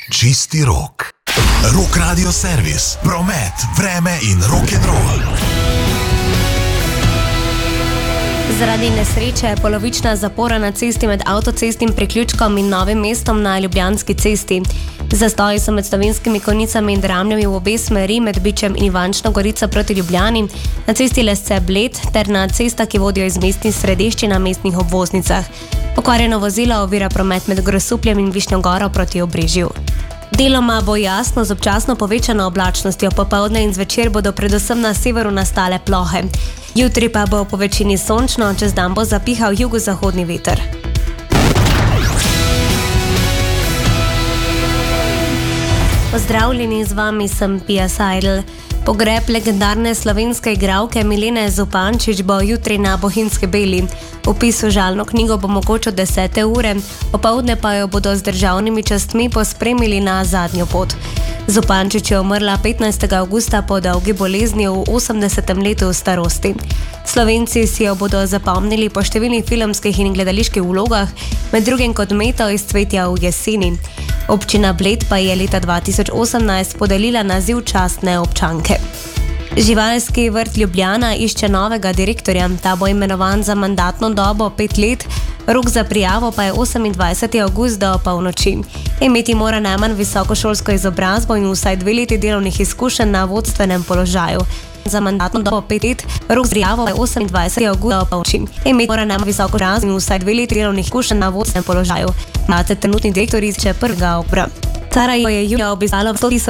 Čisti rok. Rok radio servis, promet, vreme in rock'n'roll. Zaradi nesreče je polovična zapora na cesti med avtocestnim priključkom in Novim mestom na Ljubljanski cesti. Zastoji so med Slovenskimi Konjicami in Dramljami v obe smeri med Bičem in Ivančno Gorico proti Ljubljani, na cesti Lesce-Bled ter na cestah, ki vodijo iz mestnih središč na mestnih obvoznicah. Pokvarjeno vozilo ovira promet med Grosupljem in Višnjo Goro proti Obrežju. Deloma bo jasno z občasno povečano oblačnostjo, popoldne in zvečer bodo predvsem na severu nastale plohe. Jutri pa bo po večini sončno, čez dan bo zapihal jugozahodni veter. Pozdravljeni, z vami sem Pia Seidel. Pogreb legendarne slovenske igralke Milene Zupančič bo jutri na Bohinjski Beli. Vpis v žalno knjigo bo mogoč od 10. ure, popoldne pa jo bodo z državnimi častmi pospremili na zadnjo pot. Zupančič je umrla 15. avgusta po dolgi bolezni v 80. letu starosti. Slovenci si jo bodo zapomnili po številnih filmskih in gledaliških vlogah, med drugim kot Meto iz Cvetja v jeseni. Občina Bled pa je leta 2018 podelila naziv častne občanke. Živalski vrt Ljubljana išče novega direktorja, ta bo imenovan za mandatno dobo 5 let, rok za prijavo pa je 28. avgust do polnoči. Imeti mora najmanj visokošolsko izobrazbo in vsaj 2 leti delovnih izkušenj na vodstvenem položaju. Za mandatno dobo 5 let, rok za prijavo pa je 28. avgust do polnoči. Imeti mora najmanj visoko izobrazbo in vsaj 2 leti delovnih izkušenj na vodstvenem položaju. Imate trenutni direktor iz 1. oktobra. Sarajevo je julija obiskalo 100 000